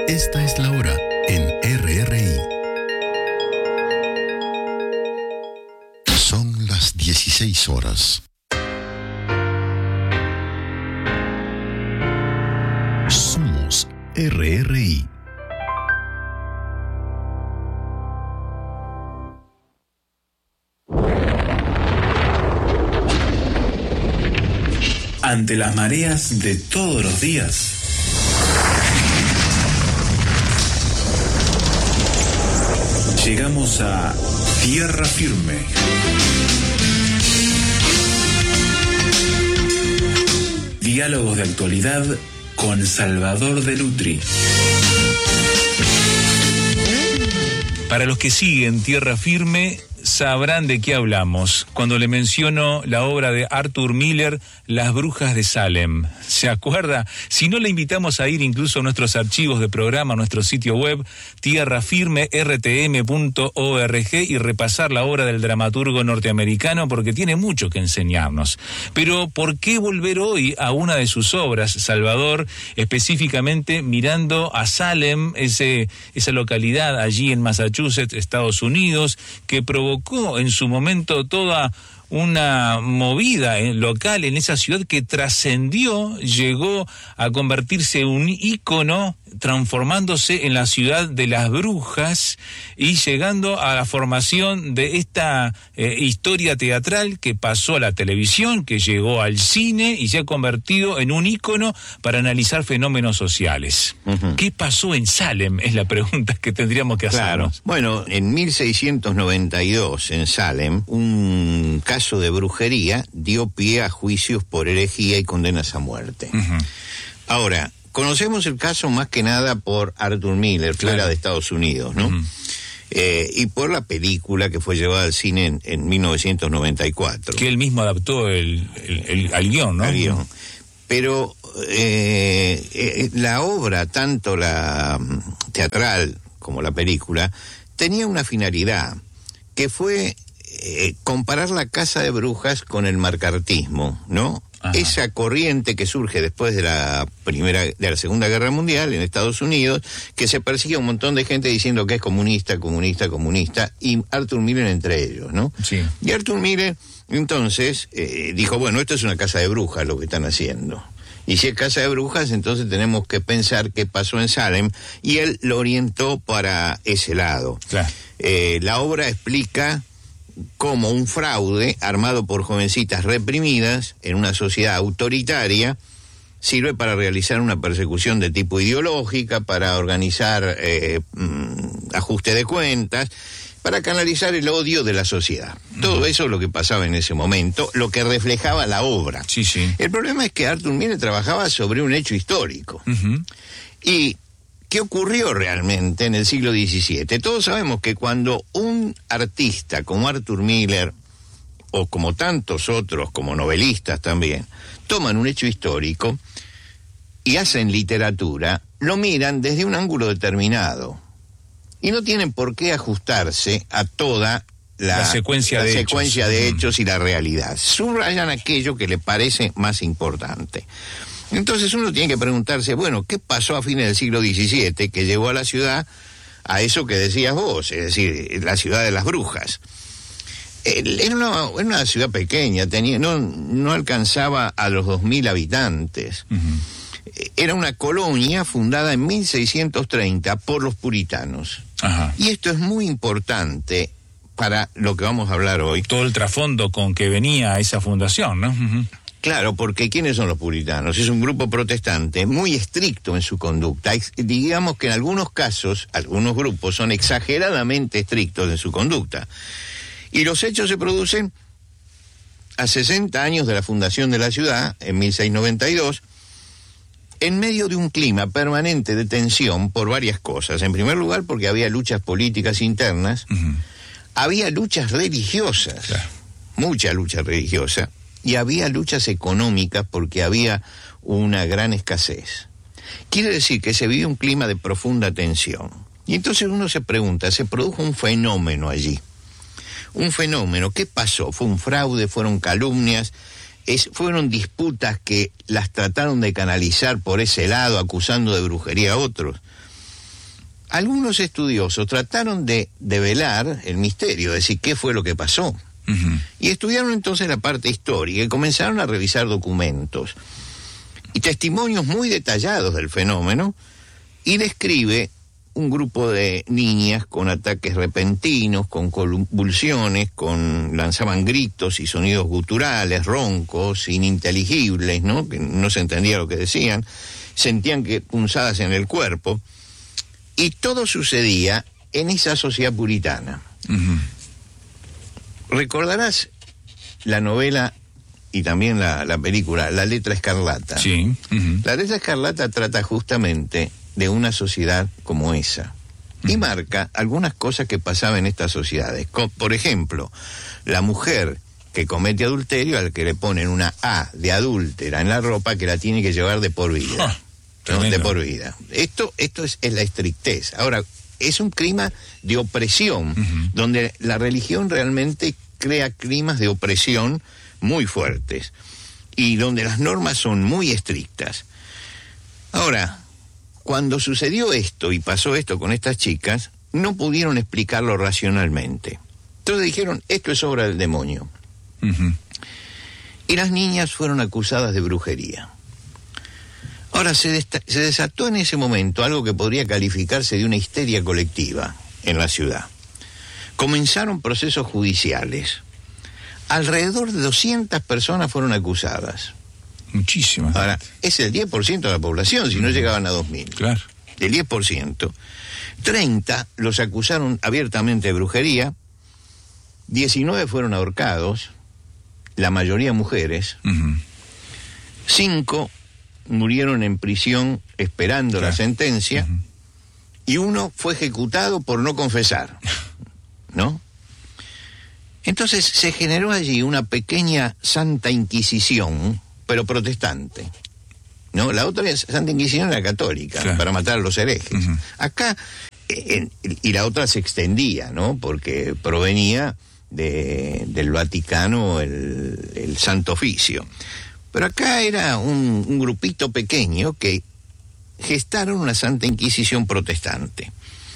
Esta es la hora en RRI. Son las 16 horas. Somos RRI. Ante las mareas de todos los días, llegamos a Tierra Firme. Diálogos de actualidad con Salvador de Lutri. Para los que siguen Tierra Firme, sabrán de qué hablamos cuando le menciono la obra de Arthur Miller, Las Brujas de Salem. ¿Se acuerda? Si no, le invitamos a ir incluso a nuestros archivos de programa, a nuestro sitio web, tierrafirmertm.org, y repasar la obra del dramaturgo norteamericano, porque tiene mucho que enseñarnos. Pero, ¿por qué volver hoy a una de sus obras, Salvador, específicamente mirando a Salem, esa localidad allí en Massachusetts, Estados Unidos, que provocó en su momento toda una movida local en esa ciudad que trascendió, llegó a convertirse en un ícono, transformándose en la ciudad de las brujas y llegando a la formación de esta historia teatral que pasó a la televisión, que llegó al cine y se ha convertido en un ícono para analizar fenómenos sociales. Uh-huh. ¿Qué pasó en Salem? Es la pregunta que tendríamos que hacernos. Claro. Bueno, en 1692 en Salem, un caso de brujería dio pie a juicios por herejía y condenas a muerte. Uh-huh. Ahora, conocemos el caso más que nada por Arthur Miller, fuera de Estados Unidos, ¿no? Uh-huh. Y por la película que fue llevada al cine en 1994. Que él mismo adaptó al guión, ¿no? Al guión. Pero la obra, tanto la teatral como la película, tenía una finalidad, que fue comparar la casa de brujas con el macartismo, ¿no? Ajá. Esa corriente que surge después de la Segunda Guerra Mundial en Estados Unidos, que se persigue a un montón de gente diciendo que es comunista, y Arthur Miller entre ellos, ¿no? Sí. Y Arthur Miller, entonces, dijo, bueno, esto es una casa de brujas lo que están haciendo. Y si es casa de brujas, entonces tenemos que pensar qué pasó en Salem, y él lo orientó para ese lado. Claro. La obra explica cómo un fraude armado por jovencitas reprimidas en una sociedad autoritaria sirve para realizar una persecución de tipo ideológica, para organizar ajuste de cuentas, para canalizar el odio de la sociedad. Todo eso es lo que pasaba en ese momento, lo que reflejaba la obra. Sí, sí. El problema es que Arthur Miller trabajaba sobre un hecho histórico. Uh-huh. Y ¿qué ocurrió realmente en el siglo XVII? Todos sabemos que cuando un artista como Arthur Miller, o como tantos otros, como novelistas también, toman un hecho histórico y hacen literatura, lo miran desde un ángulo determinado. Y no tienen por qué ajustarse a toda la secuencia de hechos y la realidad. Subrayan aquello que le parece más importante. Entonces uno tiene que preguntarse, bueno, ¿qué pasó a fines del siglo XVII que llevó a la ciudad a eso que decías vos, es decir, la ciudad de las brujas? Era una ciudad pequeña, no alcanzaba a los 2.000 habitantes. Uh-huh. Era una colonia fundada en 1630 por los puritanos. Ajá. Y esto es muy importante para lo que vamos a hablar hoy. Todo el trasfondo con que venía esa fundación, ¿no? Uh-huh. Claro, porque ¿quiénes son los puritanos? Es un grupo protestante muy estricto en su conducta. Digamos que en algunos casos, algunos grupos son exageradamente estrictos en su conducta. Y los hechos se producen a 60 años de la fundación de la ciudad, en 1692, en medio de un clima permanente de tensión por varias cosas. En primer lugar, porque había luchas políticas internas, uh-huh. Había luchas religiosas, claro. Mucha lucha religiosa, y había luchas económicas porque había una gran escasez. Quiere decir que se vive un clima de profunda tensión. Y entonces uno se pregunta, se produjo un fenómeno allí. Un fenómeno, ¿qué pasó? ¿Fue un fraude? ¿Fueron calumnias? ¿Fueron disputas que las trataron de canalizar por ese lado, acusando de brujería a otros? algunos estudiosos trataron de develar el misterio, es decir, qué fue lo que pasó. Ujú. Y estudiaron entonces la parte histórica y comenzaron a revisar documentos y testimonios muy detallados del fenómeno, y describe un grupo de niñas con ataques repentinos, con convulsiones, lanzaban gritos y sonidos guturales, roncos, ininteligibles, ¿no? Que no se entendía lo que decían, sentían que punzadas en el cuerpo, y todo sucedía en esa sociedad puritana. Ujú. Recordarás la novela y también la película La Letra Escarlata. Sí. Ujú. La Letra Escarlata trata justamente de una sociedad como esa y marca algunas cosas que pasaban en estas sociedades. Por ejemplo, la mujer que comete adulterio, al que le ponen una A de adúltera en la ropa, que la tiene que llevar de por vida. Ah, ¿no? De tremendo. por vida. Esto es la estrictez. Ahora, es un clima de opresión, Ujú. donde la religión realmente crea climas de opresión muy fuertes y donde las normas son muy estrictas. Ahora, cuando sucedió esto y pasó esto con estas chicas, no pudieron explicarlo racionalmente. Entonces dijeron, esto es obra del demonio. Ujú. Y las niñas fueron acusadas de brujería. Ahora, se desató en ese momento algo que podría calificarse de una histeria colectiva en la ciudad. Comenzaron procesos judiciales. Alrededor de 200 personas fueron acusadas. Muchísimas. Ahora, es el 10% de la población, si no llegaban a 2.000. Claro. Del 10%. 30 los acusaron abiertamente de brujería, 19 fueron ahorcados, la mayoría mujeres, Ujú. 5 murieron en prisión esperando la Claro. sentencia, Ujú. y 1 fue ejecutado por no confesar, ¿no? Entonces se generó allí una pequeña Santa Inquisición, pero protestante, ¿no? La otra Santa Inquisición era católica, Claro. para matar a los herejes. Ujú. Acá, y la otra se extendía, ¿no? Porque provenía del Vaticano el Santo Oficio. Pero acá era un grupito pequeño que gestaron una Santa Inquisición protestante.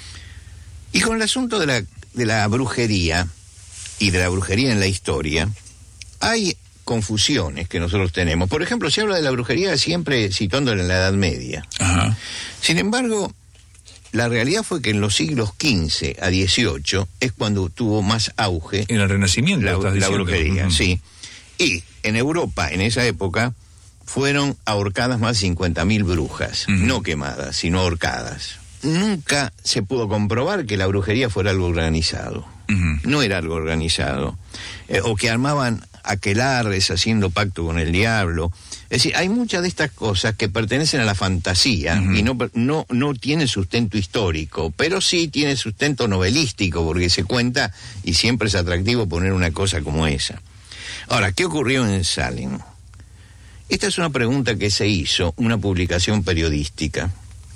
Y con el asunto de la brujería y de la brujería en la historia, hay confusiones que nosotros tenemos. Por ejemplo, se habla de la brujería siempre situándola en la Edad Media. Ajá. Sin embargo, la realidad fue que en los siglos XV a XVIII es cuando tuvo más auge En el Renacimiento, la estás diciendo. brujería, Ujú. sí. Y en Europa, en esa época, fueron ahorcadas más de 50.000 brujas, Ujú. no quemadas, sino ahorcadas. Nunca se pudo comprobar que la brujería fuera algo organizado. Ujú. No era algo organizado. O que armaban aquelarres haciendo pacto con el diablo. Es decir, hay muchas de estas cosas que pertenecen a la fantasía. Ujú. Y no tienen sustento histórico, pero sí tiene sustento novelístico, porque se cuenta y siempre es atractivo poner una cosa como esa. Ahora, ¿qué ocurrió en Salem? Esta es una pregunta que se hizo, una publicación periodística,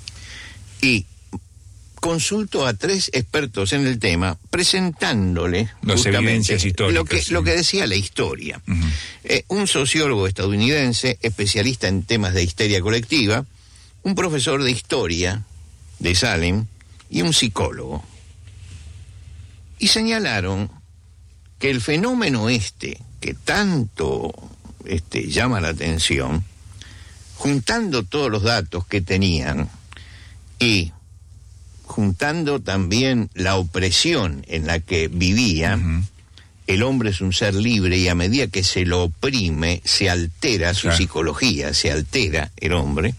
y consulto a 3 expertos en el tema, presentándole Las justamente evidencias históricas, lo sí. que decía la historia. Ujú. Un sociólogo estadounidense, especialista en temas de histeria colectiva, un profesor de historia de Salem y un psicólogo. Y señalaron que el fenómeno que tanto llama la atención, juntando todos los datos que tenían y juntando también la opresión en la que vivía, Ujú. el hombre es un ser libre y a medida que se lo oprime, se altera su Claro. psicología, se altera el hombre.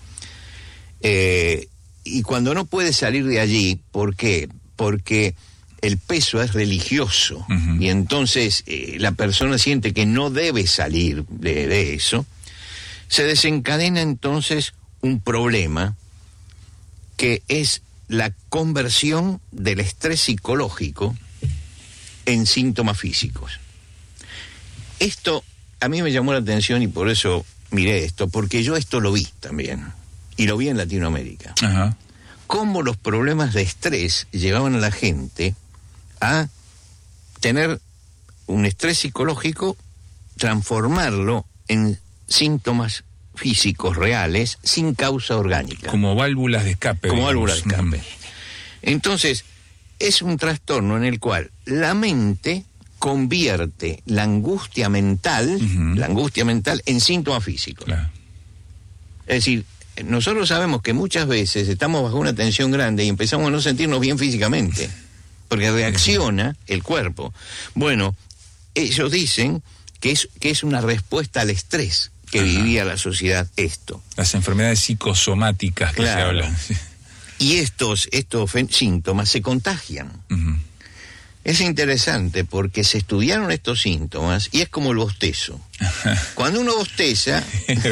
Y cuando no puede salir de allí, ¿por qué? Porque el peso es religioso. Ujú. Y entonces la persona siente que no debe salir de eso. Se desencadena entonces un problema que es la conversión del estrés psicológico en síntomas físicos. Esto a mí me llamó la atención y por eso miré esto, porque yo esto lo vi también, y lo vi en Latinoamérica. Ajá. Cómo los problemas de estrés llevaban a la gente a tener un estrés psicológico, transformarlo en síntomas físicos reales sin causa orgánica. Como válvulas de escape. Como digamos. válvula de escape. Entonces, es un trastorno en el cual la mente convierte la angustia mental en síntoma físico. Claro. Es decir, nosotros sabemos que muchas veces estamos bajo una tensión grande y empezamos a no sentirnos bien físicamente, porque reacciona el cuerpo. Bueno, ellos dicen que es una respuesta al estrés que vivía la sociedad esto. Las enfermedades psicosomáticas que se hablan. Y estos síntomas se contagian. Es interesante porque se estudiaron estos síntomas y es como el bostezo. Cuando uno bosteza,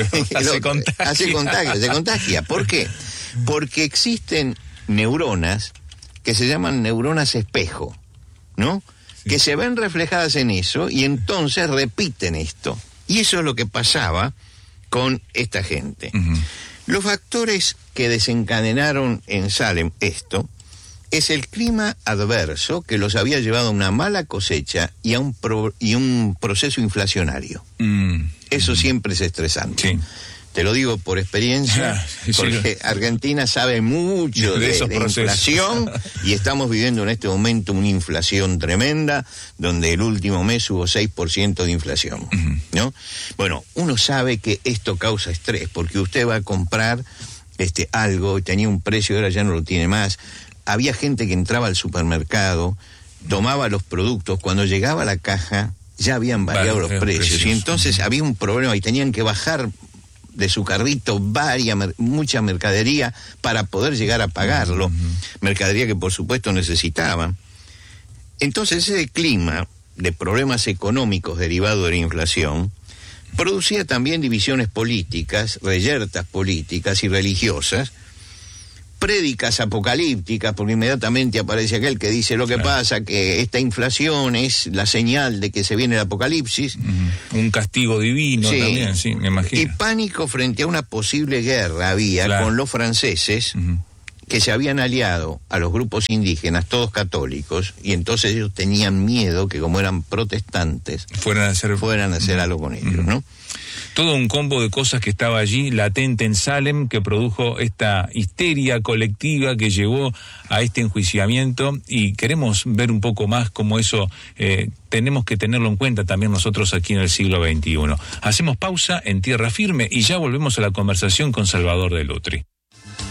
se contagia. ¿Por qué? Porque existen neuronas que se llaman neuronas espejo, ¿no? Sí. Que se ven reflejadas en eso y entonces repiten esto. Y eso es lo que pasaba con esta gente. Los factores que desencadenaron en Salem esto es el clima adverso que los había llevado a una mala cosecha y a un proceso inflacionario. Eso siempre es estresante. Sí. Te lo digo por experiencia, porque Argentina sabe mucho de inflación y estamos viviendo en este momento una inflación tremenda, donde el último mes hubo 6% de inflación, ¿no? Bueno, uno sabe que esto causa estrés, porque usted va a comprar algo y tenía un precio y ahora ya no lo tiene más. Había gente que entraba al supermercado, tomaba los productos, cuando llegaba a la caja ya habían variado los precios. Y entonces había un problema y tenían que bajar de su carrito mucha mercadería para poder llegar a pagarlo, mercadería que por supuesto necesitaban. Entonces ese clima de problemas económicos derivados de la inflación producía también divisiones políticas, reyertas políticas y religiosas, prédicas apocalípticas, porque inmediatamente aparece aquel que dice lo que pasa, que esta inflación es la señal de que se viene el apocalipsis. Un castigo divino también, sí, me imagino. Y pánico frente a una posible guerra había con los franceses, que se habían aliado a los grupos indígenas, todos católicos, y entonces ellos tenían miedo que como eran protestantes, fueran a hacer algo con ellos, ¿no? Todo un combo de cosas que estaba allí latente en Salem, que produjo esta histeria colectiva que llevó a este enjuiciamiento, y queremos ver un poco más cómo eso tenemos que tenerlo en cuenta también nosotros aquí en el siglo XXI. Hacemos pausa en Tierra Firme y ya volvemos a la conversación con Salvador de Lutri.